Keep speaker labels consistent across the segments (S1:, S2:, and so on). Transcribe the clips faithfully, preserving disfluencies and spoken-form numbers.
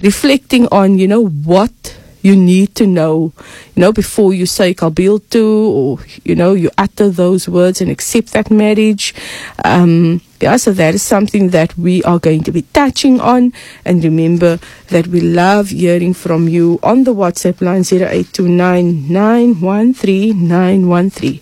S1: reflecting on, you know, what you need to know, you know, before you say kabiltu, or, you know, you utter those words and accept that marriage. Um, yeah, so that is something that we are going to be touching on. And remember that we love hearing from you on the WhatsApp line zero eight two nine, nine one three, nine one three.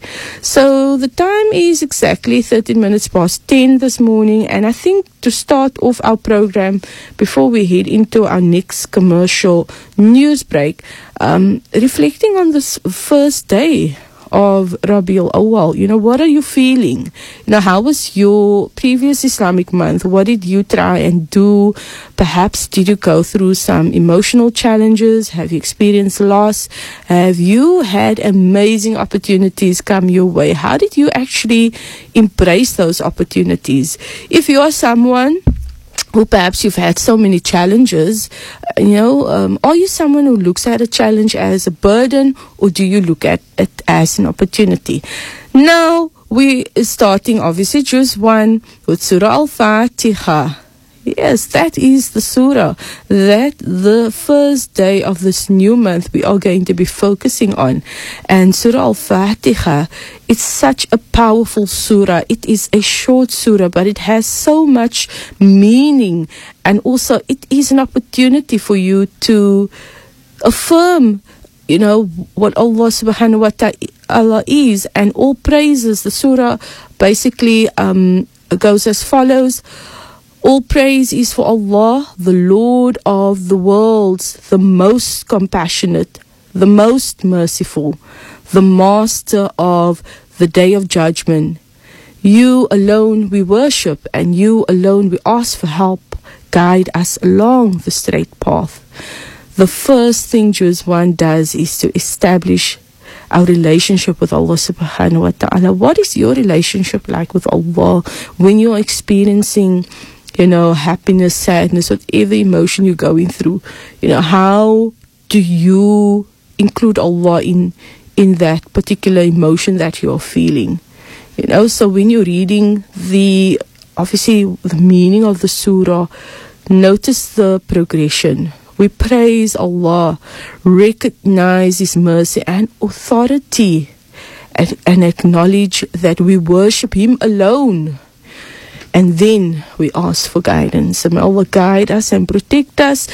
S1: So the time is exactly thirteen minutes past ten this morning. And I think to start off our program, before we head into our next commercial news break, um, reflecting on this first day of Rabiul Awwal, you know, what are you feeling? You know, how was your previous Islamic month? What did you try and do? Perhaps did you go through some emotional challenges? Have you experienced loss? Have you had amazing opportunities come your way? How did you actually embrace those opportunities? If you are someone who perhaps you've had so many challenges, you know, um, are you someone who looks at a challenge as a burden, or do you look at it as an opportunity? Now, we are starting obviously Juz one with Surah Al-Fatiha. Yes, that is the surah that the first day of this new month we are going to be focusing on. And Surah Al-Fatiha, it's such a powerful surah. It is a short surah, but it has so much meaning. And also it is an opportunity for you to affirm, you know, what Allah subhanahu wa ta'ala is. And all praises, the surah basically um, goes as follows. All praise is for Allah, the Lord of the worlds, the most compassionate, the most merciful, the master of the day of judgment. You alone we worship, and you alone we ask for help. Guide us along the straight path. The first thing Juz one does is to establish our relationship with Allah subhanahu wa ta'ala. What is your relationship like with Allah when you're experiencing, you know, happiness, sadness, whatever emotion you're going through? You know, how do you include Allah in in that particular emotion that you're feeling? You know, so when you're reading the, obviously, the meaning of the surah, notice the progression. We praise Allah, recognize His mercy and authority, and, and acknowledge that we worship Him alone. And then we ask for guidance. And may Allah guide us and protect us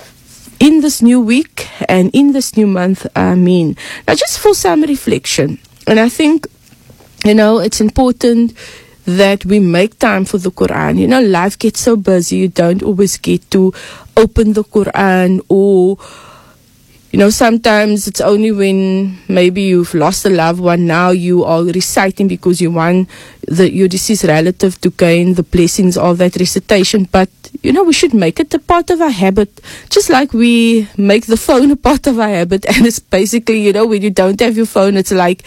S1: in this new week and in this new month. Ameen. Now, just for some reflection, and I think, you know, it's important that we make time for the Quran. You know, life gets so busy, you don't always get to open the Quran, or, you know, sometimes it's only when maybe you've lost a loved one, now you are reciting because you want the, your deceased relative to gain the blessings of that recitation. But, you know, we should make it a part of our habit, just like we make the phone a part of our habit. And it's basically, you know, when you don't have your phone, it's like,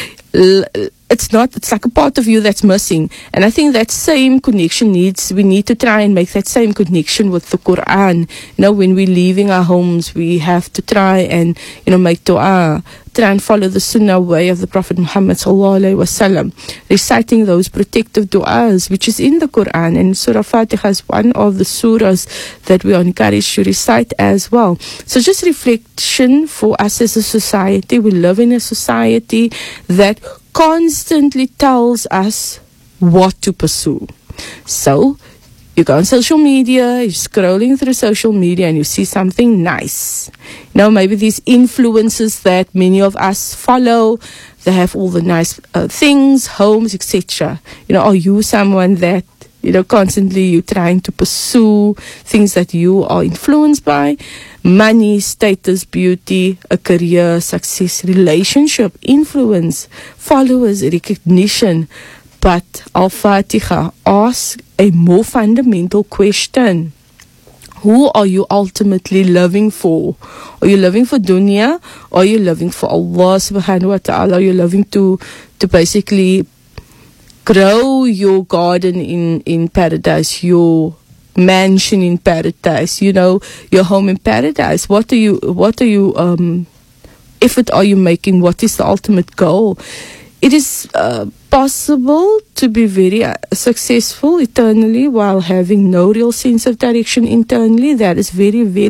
S1: it's not, it's like a part of you that's missing. And I think that same connection needs, we need to try and make that same connection with the Quran. You know, when we're leaving our homes, we have to try and, you know, make dua, try and follow the sunnah way of the Prophet Muhammad sallallahu alaihi wasallam, reciting those protective du'as, which is in the Quran. And Surah Fatiha is one of the surahs that we are encouraged to recite as well. So just reflection for us as a society. We live in a society that constantly tells us what to pursue. So you go on social media, you're scrolling through social media and you see something nice. You know, maybe these influencers that many of us follow, they have all the nice uh, things, homes, et cetera. You know, are you someone that, you know, constantly you're trying to pursue things that you are influenced by? Money, status, beauty, a career, success, relationship, influence, followers, recognition. But Al-Fatiha asks a more fundamental question. Who are you ultimately living for? Are you living for dunya? Or are you living for Allah subhanahu wa ta'ala? Are you living to, to basically grow your garden in, in paradise, your mansion in paradise, you know, your home in paradise? What are you, what are you, um, effort are you making? What is the ultimate goal? It is uh, possible to be very uh, successful eternally while having no real sense of direction internally. That is very, very